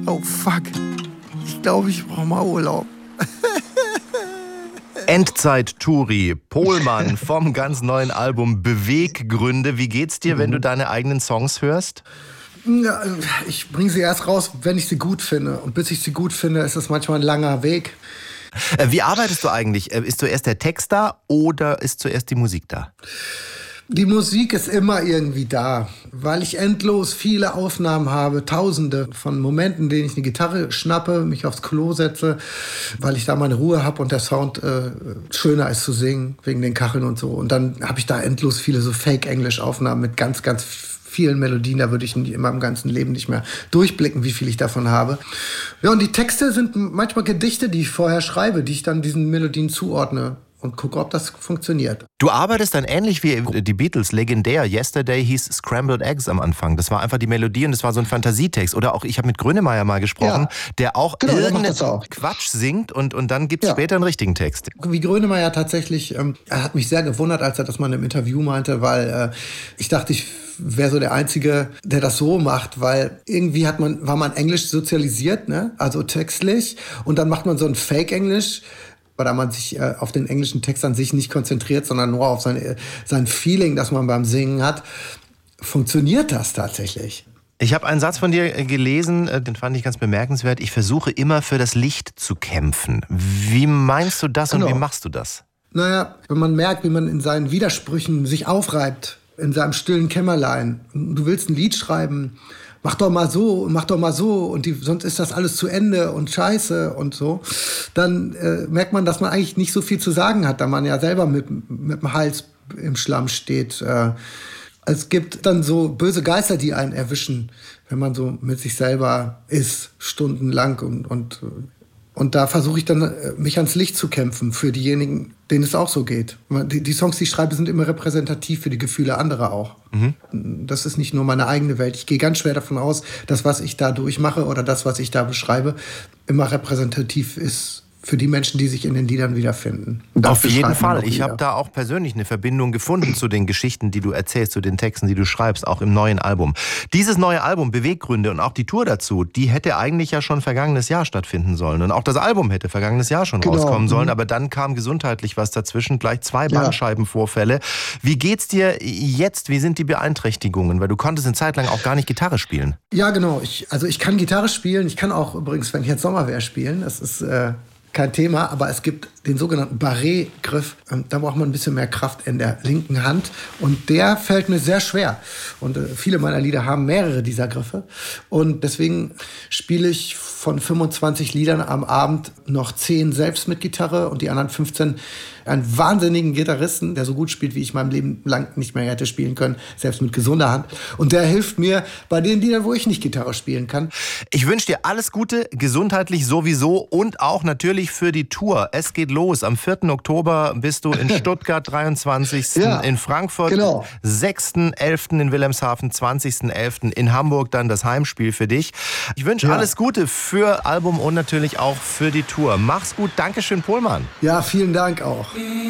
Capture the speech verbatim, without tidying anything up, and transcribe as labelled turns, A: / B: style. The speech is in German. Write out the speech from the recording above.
A: Oh fuck, ich glaube, ich brauche mal Urlaub.
B: Endzeit-Touri, Pohlmann vom ganz neuen Album Beweggründe. Wie geht's dir, wenn du deine eigenen Songs hörst?
A: Ja, ich bringe sie erst raus, wenn ich sie gut finde. Und bis ich sie gut finde, ist es manchmal ein langer Weg.
B: Wie arbeitest du eigentlich? Ist zuerst der Text da oder ist zuerst die Musik da?
A: Die Musik ist immer irgendwie da, weil ich endlos viele Aufnahmen habe, tausende von Momenten, in denen ich eine Gitarre schnappe, mich aufs Klo setze, weil ich da meine Ruhe habe und der Sound äh, schöner ist zu singen, wegen den Kacheln und so. Und dann habe ich da endlos viele so Fake-Englisch-Aufnahmen mit ganz, ganz vielen Melodien, da würde ich in meinem ganzen Leben nicht mehr durchblicken, wie viel ich davon habe. Ja, und die Texte sind manchmal Gedichte, die ich vorher schreibe, die ich dann diesen Melodien zuordne und gucke, ob das funktioniert.
B: Du arbeitest dann ähnlich wie die Beatles, legendär. Yesterday hieß Scrambled Eggs am Anfang. Das war einfach die Melodie und das war so ein Fantasietext. Oder auch, ich habe mit Grönemeyer mal gesprochen, ja, der auch genau, irgendeinen Quatsch singt und, und dann gibt es ja später einen richtigen Text.
A: Wie Grönemeyer tatsächlich, ähm, er hat mich sehr gewundert, als er das mal im Interview meinte, weil äh, ich dachte, ich wäre so der Einzige, der das so macht, weil irgendwie hat man, war man Englisch sozialisiert, ne? Also textlich, und dann macht man so ein Fake-Englisch, weil man sich äh, auf den englischen Text an sich nicht konzentriert, sondern nur auf sein, sein Feeling, das man beim Singen hat. Funktioniert das tatsächlich?
B: Ich habe einen Satz von dir gelesen, den fand ich ganz bemerkenswert. Ich versuche immer für das Licht zu kämpfen. Wie meinst du das genau. Und wie machst du das?
A: Naja, wenn man merkt, wie man in seinen Widersprüchen sich aufreibt, in seinem stillen Kämmerlein. Du willst ein Lied schreiben, mach doch mal so, mach doch mal so und die, sonst ist das alles zu Ende und scheiße und so. Dann äh, merkt man, dass man eigentlich nicht so viel zu sagen hat, da man ja selber mit, mit dem Hals im Schlamm steht. Äh, es gibt dann so böse Geister, die einen erwischen, wenn man so mit sich selber ist, stundenlang. Und, und, und da versuche ich dann, mich ans Licht zu kämpfen für diejenigen, denen es auch so geht. Die, die Songs, die ich schreibe, sind immer repräsentativ für die Gefühle anderer auch. Mhm. Das ist nicht nur meine eigene Welt. Ich gehe ganz schwer davon aus, dass was ich da durchmache oder das, was ich da beschreibe, immer repräsentativ ist für die Menschen, die sich in den Liedern wiederfinden.
B: Auf jeden Fall. Ich habe da auch persönlich eine Verbindung gefunden zu den Geschichten, die du erzählst, zu den Texten, die du schreibst, auch im neuen Album. Dieses neue Album, Beweggründe und auch die Tour dazu, die hätte eigentlich ja schon vergangenes Jahr stattfinden sollen. Und auch das Album hätte vergangenes Jahr schon genau. rauskommen sollen. Aber dann kam gesundheitlich was dazwischen, gleich zwei Bandscheibenvorfälle. Wie geht's dir jetzt? Wie sind die Beeinträchtigungen? Weil du konntest eine Zeit lang auch gar nicht Gitarre spielen.
A: Ja, genau. Ich, also ich kann Gitarre spielen. Ich kann auch übrigens, wenn ich jetzt Sommer wäre, spielen. Das ist äh kein Thema, aber es gibt den sogenannten Barré-Griff. Da braucht man ein bisschen mehr Kraft in der linken Hand. Und der fällt mir sehr schwer. Und äh, viele meiner Lieder haben mehrere dieser Griffe. Und deswegen spiele ich von fünfundzwanzig Liedern am Abend noch zehn selbst mit Gitarre und die anderen fünfzehn einen wahnsinnigen Gitarristen, der so gut spielt, wie ich mein Leben lang nicht mehr hätte spielen können, selbst mit gesunder Hand. Und der hilft mir bei den Liedern, wo ich nicht Gitarre spielen kann.
B: Ich wünsche dir alles Gute, gesundheitlich sowieso und auch natürlich für die Tour. Es geht los. Am vierten Oktober bist du in Stuttgart, dreiundzwanzigsten Ja, in Frankfurt, genau. sechsten elften in Wilhelmshaven, zwanzigsten elften in Hamburg, dann das Heimspiel für dich. Ich wünsche ja. alles Gute für Album und natürlich auch für die Tour. Mach's gut. Dankeschön, Pohlmann.
A: Ja, vielen Dank auch.